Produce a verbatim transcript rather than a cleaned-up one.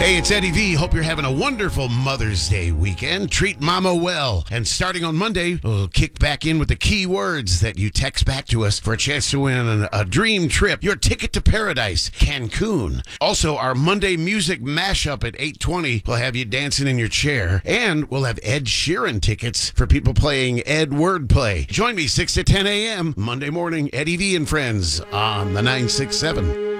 Hey, it's Eddie V. Hope you're having a wonderful Mother's Day weekend. Treat Mama well. And starting on Monday, we'll kick back in with the key words that you text back to us for a chance to win a dream trip, your ticket to paradise, Cancun. Also, our Monday music mashup at eight twenty will have you dancing in your chair. And we'll have Ed Sheeran tickets for people playing Ed Wordplay. Join me six to ten a.m. Monday morning, Eddie V and Friends on the nine six seven.